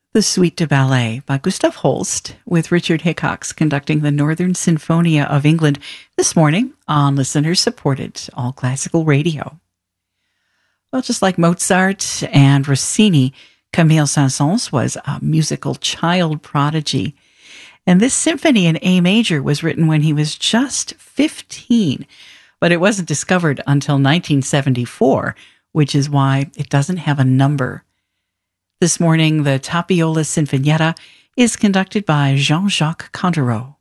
The Suite de Ballet by Gustav Holst, with Richard Hickox conducting the Northern Sinfonia of England this morning on listener-supported All Classical Radio. Well, just like Mozart and Rossini, Camille Saint-Saëns was a musical child prodigy. And this symphony in A major was written when he was just 15, but it wasn't discovered until 1974, which is why it doesn't have a number. This morning, the Tapiola Sinfonietta is conducted by Jean-Jacques Cantereau.